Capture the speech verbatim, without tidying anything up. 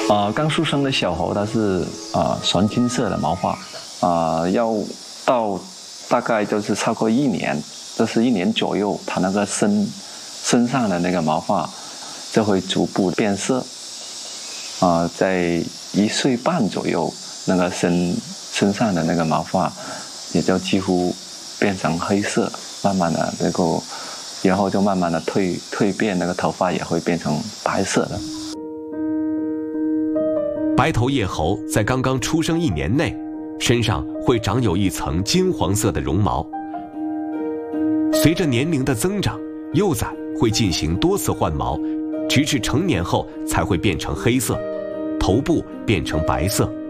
呃，刚出生的小猴它是呃纯金色的毛发，呃，要到大概就是超过一年，就是一年左右，它那个身身上的那个毛发就会逐步变色，啊、呃，在一岁半左右，那个身身上的那个毛发也就几乎变成黑色，慢慢的那个，然后就慢慢的蜕蜕变，那个头发也会变成白色的。 白头叶猴在刚刚出生一年内，身上会长有一层金黄色的绒毛。随着年龄的增长，幼崽会进行多次换毛，直至成年后才会变成黑色，头部变成白色。